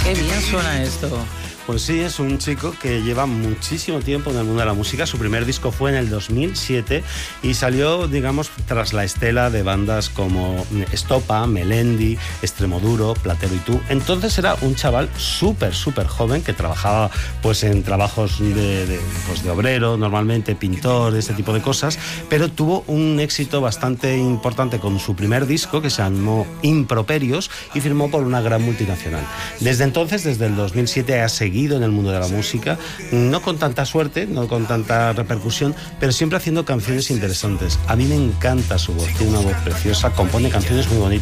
Qué bien suena esto. Pues sí, es un chico que lleva muchísimo tiempo en el mundo de la música. Su primer disco fue en el 2007 y salió, digamos, tras la estela de bandas como Estopa, Melendi, Extremoduro, Platero y Tú. Entonces era un chaval súper joven que trabajaba pues en trabajos de obrero, normalmente pintor, ese tipo de cosas, pero tuvo un éxito bastante importante con su primer disco que se llamó Improperios y firmó por una gran multinacional. Desde entonces, desde el 2007, ha seguido en el mundo de la música, no con tanta suerte, no con tanta repercusión, pero siempre haciendo canciones interesantes. A mí me encanta su voz, tiene una voz preciosa, compone canciones muy bonitas.